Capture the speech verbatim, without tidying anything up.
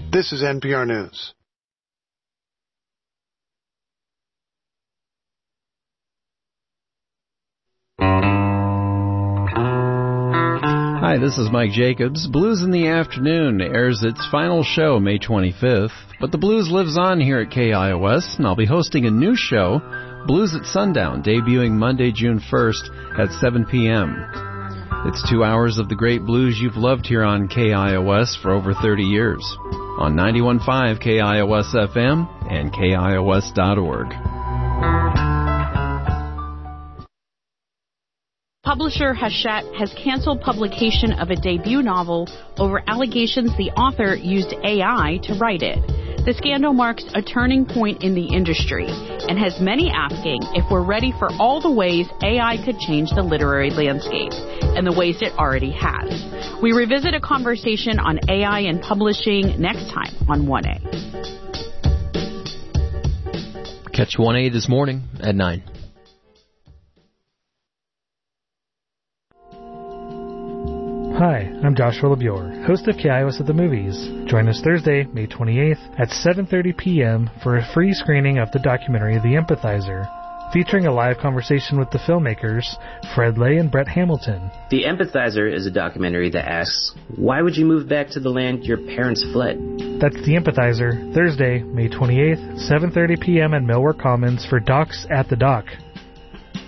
This is N P R News. Hi, this is Mike Jacobs. Blues in the Afternoon airs its final show May twenty-fifth, but the blues lives on here at K I O S, and I'll be hosting a new show, Blues at Sundown, debuting Monday, June first at seven p.m. It's two hours of the great blues you've loved here on K I O S for over thirty years, on ninety-one point five K I O S F M and K I O S dot org. Publisher Hachette has canceled publication of a debut novel over allegations the author used A I to write it. The scandal marks a turning point in the industry and has many asking if we're ready for all the ways A I could change the literary landscape and the ways it already has. We revisit a conversation on A I and publishing next time on one A. Catch one A this morning at nine. Hi, I'm Joshua LeBure, host of K I O S at the Movies. Join us Thursday, May twenty-eighth at seven thirty p.m. for a free screening of the documentary The Empathizer, featuring a live conversation with the filmmakers, Fred Lay and Brett Hamilton. The Empathizer is a documentary that asks, why would you move back to the land your parents fled? That's The Empathizer, Thursday, May twenty-eighth, seven thirty p.m. at Millward Commons for Docs at the Dock.